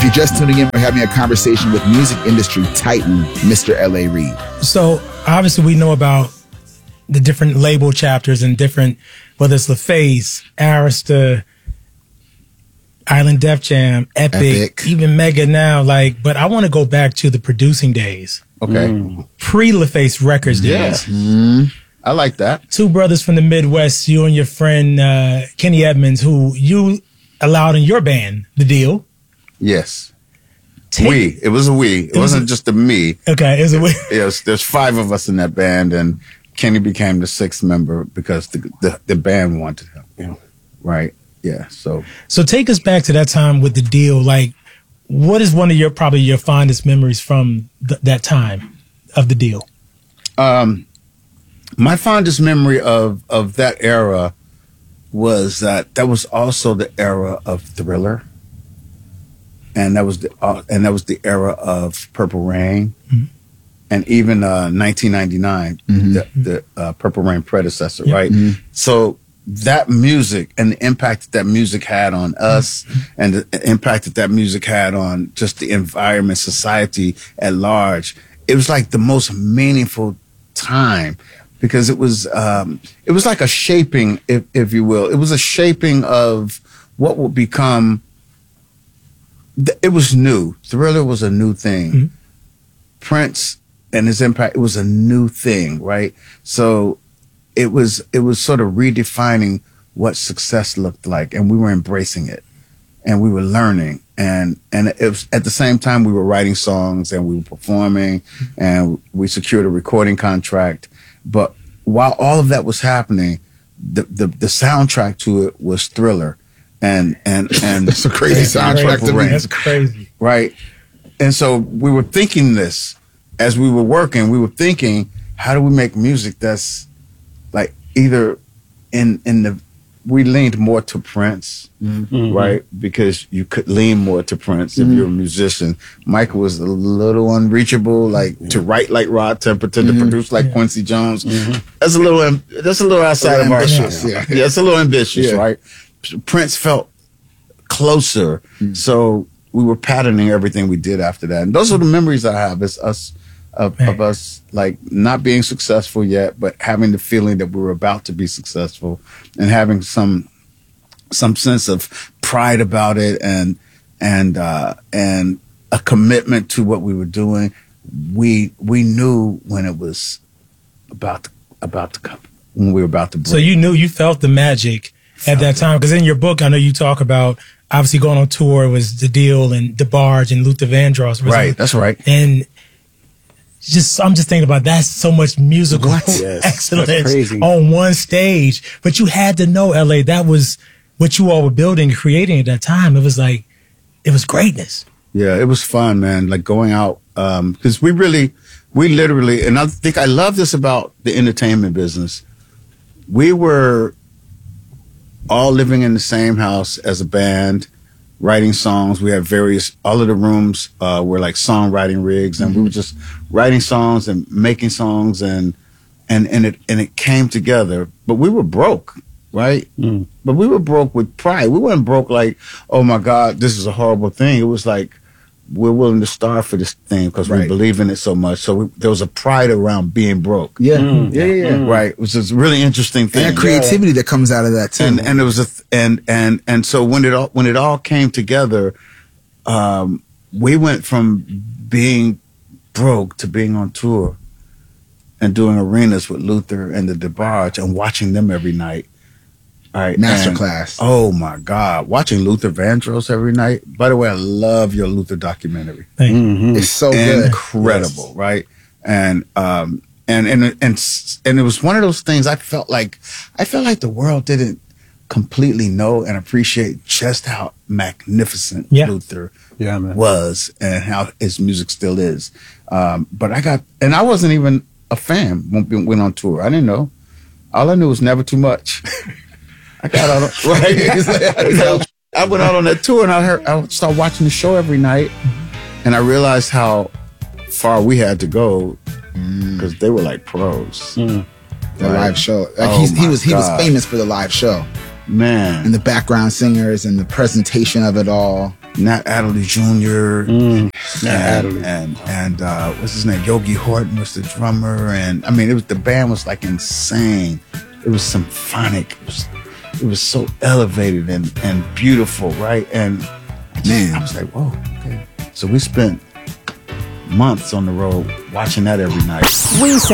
you're just tuning in, we're having a conversation with music industry titan, Mr. L.A. Reid. So obviously we know about the different label chapters and different, whether it's LaFace, Arista, Island Def Jam, Epic, even Mega now. Like, but I want to go back to the producing days. Okay. Pre-LaFace Records days. I like that. Two brothers from the Midwest, you and your friend Kenny Edmonds, who you allowed in your band, The Deal. Yes. It was a we. It wasn't just a me. Okay, it was a we. Yes, there's 5 of us in that band, and Kenny became the 6th member because the band wanted him. Yeah. Right. Yeah. So take us back to that time with The Deal. Like, what is one of your probably your fondest memories from that time of The Deal? My fondest memory of that era was that was also the era of Thriller, and that was the era of Purple Rain, and even 1999, the Purple Rain predecessor, right? So that music and the impact that music had on us, and the impact that music had on just the environment, society at large, it was like the most meaningful time. Because it was like a shaping, if you will. It was a shaping of what would become. It was new. Thriller was a new thing. Prince and his impact, it was a new thing, right? So it was sort of redefining what success looked like, and we were embracing it, and we were learning, and it was, at the same time we were writing songs and we were performing, and we secured a recording contract. But while all of that was happening, the soundtrack to it was Thriller, and that's a crazy soundtrack to me. That's crazy, right? And so we were thinking this as we were working. We were thinking, how do we make music that's like either we leaned more to Prince, right? Because you could lean more to Prince if you're a musician. Michael was a little unreachable, like to write like Rod Temperton, to produce like Quincy Jones. That's a little outside of our ambitious. Yeah, it's a little ambitious, right? Prince felt closer, so we were patterning everything we did after that. And those are the memories I have. It's us. Of us like not being successful yet, but having the feeling that we were about to be successful, and having some sense of pride about it, and a commitment to what we were doing. We knew when it was about to come, when we were about to break. So you felt the magic at that time, because in your book I know you talk about obviously going on tour was The Deal and DeBarge and Luther Vandross. Right, that's right. And I'm just thinking about that's so much musical excellence on one stage. But you had to know, LA, that was what you all were building, creating at that time. It was greatness. Yeah, it was fun, man. Like going out, because we literally, and I think I love this about the entertainment business. We were all living in the same house as a band, writing songs. We had all of the rooms were like songwriting rigs, and we were just writing songs and making songs, and it came together. But we were broke, right? But we were broke with pride. We weren't broke like, oh my God, this is a horrible thing. It was like, we're willing to starve for this thing because we believe in it so much. So there was a pride around being broke. Right, which is a really interesting thing. And creativity that comes out of that too. And it was and so when it all came together, we went from being broke to being on tour and doing arenas with Luther and the DeBarge and watching them every night. All right, masterclass. Oh my God, watching Luther Vandross every night. By the way, I love your Luther documentary. It's so good, incredible, right? And it was one of those things. I felt like the world didn't completely know and appreciate just how magnificent Luther was and how his music still is. But I wasn't even a fan when we went on tour. I didn't know. All I knew was Never Too Much. I got out I went out on that tour, and I started watching the show every night, and I realized how far we had to go because they were like pros. The live show. Like he was famous for the live show. Man. And the background singers and the presentation of it all. Nat Adderley Jr. Nat Adderley. And what's his name? Yogi Horton was the drummer, and I mean, the band was like insane. It was symphonic. It was so elevated and beautiful, right? And I was like, whoa, okay. So we spent months on the road watching that every night. We